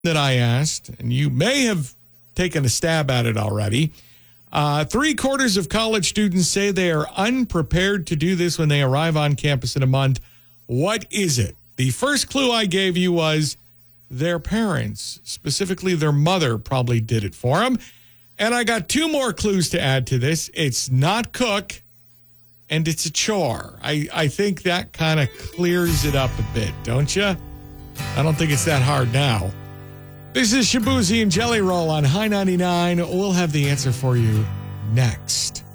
that I asked, and you may have taken a stab at it already. 3/4 of college students say they are unprepared to do this when they arrive on campus in a month. What is it? The first clue I gave you was their parents, specifically their mother, probably did it for them. And I got 2 more clues to add to this. It's not cook, and it's a chore. I think that kind of clears it up a bit, don't you? I don't think it's that hard now. This is Shabuzi and Jelly Roll on High 99. We'll have the answer for you next.